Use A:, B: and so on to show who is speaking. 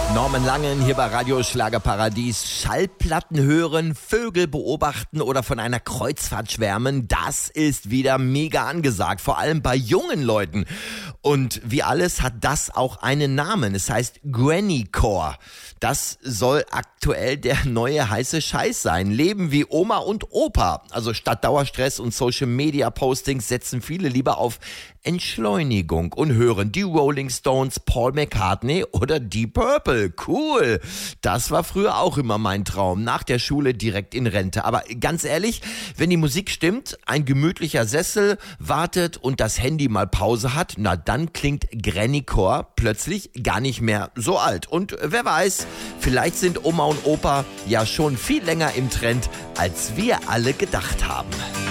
A: Norman Langen hier bei Radio Schlagerparadies. Schallplatten hören, Vögel beobachten oder von einer Kreuzfahrt schwärmen, das ist wieder mega angesagt, vor allem bei jungen Leuten. Und wie alles hat das auch einen Namen. Es heißt Grannycore. Das soll aktuell der neue heiße Scheiß sein. Leben wie Oma und Opa. Also statt Dauerstress und Social-Media-Postings setzen viele lieber auf Entschleunigung und hören die Rolling Stones, Paul McCartney oder Deep Purple. Cool. Das war früher auch immer mein Traum. Nach der Schule direkt in Rente. Aber ganz ehrlich, wenn die Musik stimmt, ein gemütlicher Sessel wartet und das Handy mal Pause hat, na dann klingt Grannycore plötzlich gar nicht mehr so alt. Und wer weiß, vielleicht sind Oma und Opa ja schon viel länger im Trend, als wir alle gedacht haben.